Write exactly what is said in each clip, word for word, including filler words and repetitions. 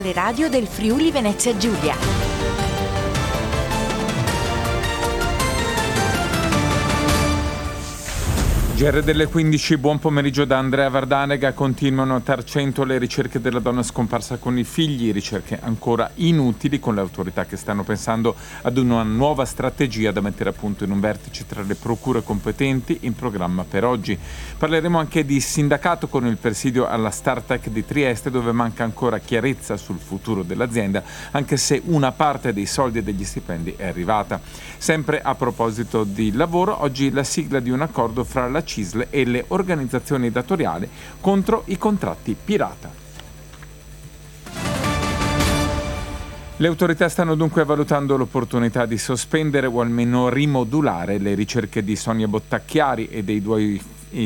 Le radio del Friuli Venezia Giulia. G R delle quindici, buon pomeriggio da Andrea Vardanega. Continuano a Tarcento le ricerche della donna scomparsa con i figli, ricerche ancora inutili, con le autorità che stanno pensando ad una nuova strategia da mettere a punto in un vertice tra le procure competenti in programma per oggi. Parleremo anche di sindacato con il presidio alla Startech di Trieste, dove manca ancora chiarezza sul futuro dell'azienda, anche se una parte dei soldi e degli stipendi è arrivata. Sempre a proposito di lavoro, oggi la sigla di un accordo fra la C I S L e le organizzazioni datoriali contro i contratti pirata. Le autorità stanno dunque valutando l'opportunità di sospendere o almeno rimodulare le ricerche di Sonia Bottacchiari e dei due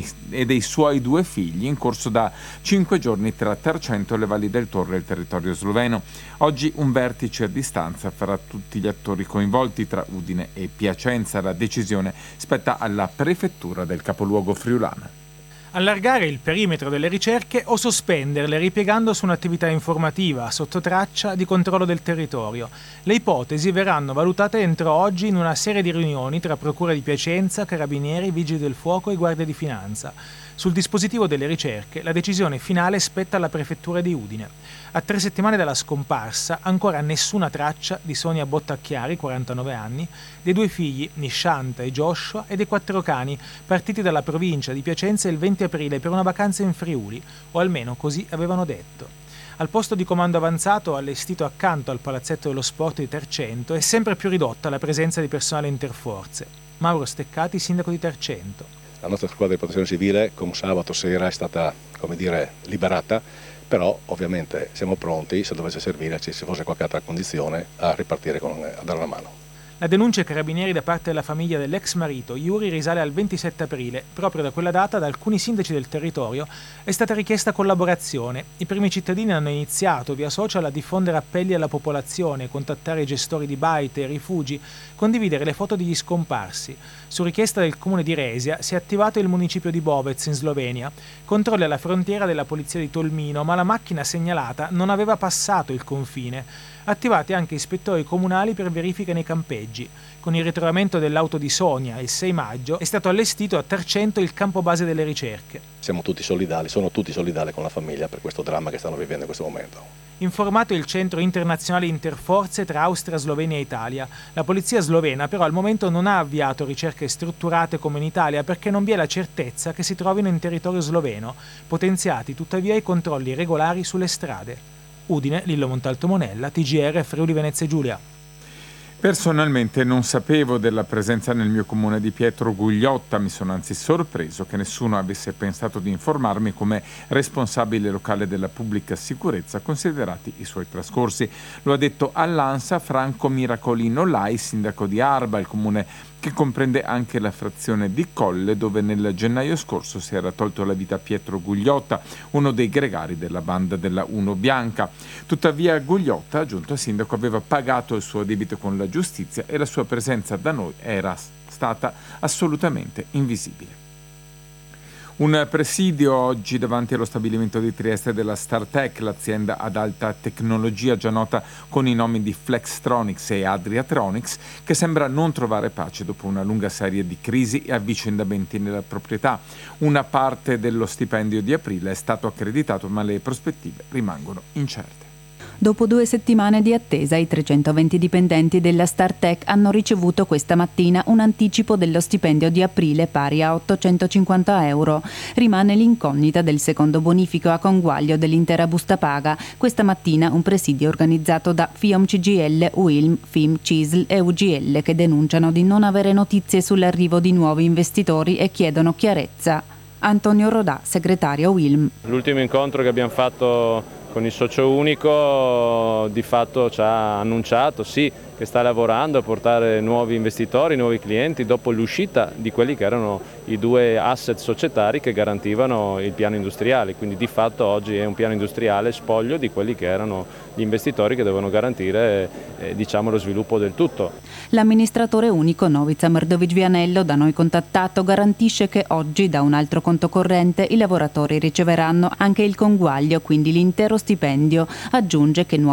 e dei suoi due figli in corso da cinque giorni tra Tarcento, le Valli del Torre e il territorio sloveno. Oggi un vertice a distanza fra tutti gli attori coinvolti tra Udine e Piacenza. La decisione spetta alla prefettura del capoluogo friulano. Allargare il perimetro delle ricerche o sospenderle ripiegando su un'attività informativa sotto traccia di controllo del territorio. Le ipotesi verranno valutate entro oggi in una serie di riunioni tra Procura di Piacenza, Carabinieri, Vigili del Fuoco e Guardia di Finanza. Sul dispositivo delle ricerche la decisione finale spetta alla Prefettura di Udine. A tre settimane dalla scomparsa ancora nessuna traccia di Sonia Bottacchiari, quarantanove anni, dei due figli Nishanta e Joshua e dei quattro cani partiti dalla provincia di Piacenza il venti aprile per una vacanza in Friuli, o almeno così avevano detto. Al posto di comando avanzato allestito accanto al palazzetto dello sport di Tarcento è sempre più ridotta la presenza di personale interforze. Mauro Steccati, sindaco di Tarcento. La nostra squadra di protezione civile con sabato sera è stata, come dire, liberata, però ovviamente siamo pronti, se dovesse servire, se ci fosse qualche altra condizione, a ripartire con, a dare una mano. La denuncia ai carabinieri da parte della famiglia dell'ex marito Yuri risale al ventisette aprile. Proprio da quella data da alcuni sindaci del territorio è stata richiesta collaborazione. I primi cittadini hanno iniziato via social a diffondere appelli alla popolazione, contattare i gestori di baite e rifugi, condividere le foto degli scomparsi. Su richiesta del comune di Resia si è attivato il municipio di Bovec in Slovenia. Controlli alla frontiera della polizia di Tolmino, ma la macchina segnalata non aveva passato il confine. Attivati anche ispettori comunali per verifiche nei campeggi. Con il ritrovamento dell'auto di Sonia il sei maggio è stato allestito a Tarcento il campo base delle ricerche. Siamo tutti solidali, sono tutti solidali con la famiglia per questo dramma che stanno vivendo in questo momento. Informato il centro internazionale interforze tra Austria, Slovenia e Italia. La polizia slovena però al momento non ha avviato ricerche strutturate come in Italia perché non vi è la certezza che si trovino in territorio sloveno, potenziati tuttavia i controlli regolari sulle strade. Udine, Lillo Montalto Monella, T G R Friuli Venezia Giulia. Personalmente non sapevo della presenza nel mio comune di Pietro Gugliotta, mi sono anzi sorpreso che nessuno avesse pensato di informarmi come responsabile locale della pubblica sicurezza, considerati i suoi trascorsi. Lo ha detto all'ANSA Franco Miracolino Lai, sindaco di Arba, il comune che comprende anche la frazione di Colle, dove nel gennaio scorso si era tolto la vita Pietro Gugliotta, uno dei gregari della banda della Uno Bianca. Tuttavia Gugliotta, aggiunto a sindaco, aveva pagato il suo debito con la giustizia e la sua presenza da noi era stata assolutamente invisibile. Un presidio oggi davanti allo stabilimento di Trieste della Startech, l'azienda ad alta tecnologia già nota con i nomi di Flextronics e Adriatronics, che sembra non trovare pace dopo una lunga serie di crisi e avvicendamenti nella proprietà. Una parte dello stipendio di aprile è stato accreditato, ma le prospettive rimangono incerte. Dopo due settimane di attesa, i trecentoventi dipendenti della Startech hanno ricevuto questa mattina un anticipo dello stipendio di aprile pari a ottocentocinquanta euro. Rimane l'incognita del secondo bonifico a conguaglio dell'intera busta paga. Questa mattina un presidio organizzato da FIOM C G L, U I L M, F I M, C I S L e U G L che denunciano di non avere notizie sull'arrivo di nuovi investitori e chiedono chiarezza. Antonio Rodà, segretario U I L M. L'ultimo incontro che abbiamo fatto con il socio unico di fatto ci ha annunciato sì che sta lavorando a portare nuovi investitori, nuovi clienti dopo l'uscita di quelli che erano i due asset societari che garantivano il piano industriale, quindi di fatto oggi è un piano industriale spoglio di quelli che erano gli investitori che devono garantire eh, diciamo lo sviluppo del tutto. L'amministratore unico Novica Mardovic Vianello, da noi contattato, garantisce che oggi da un altro conto corrente i lavoratori riceveranno anche il conguaglio, quindi l'intero stipendio. Aggiunge che nuovi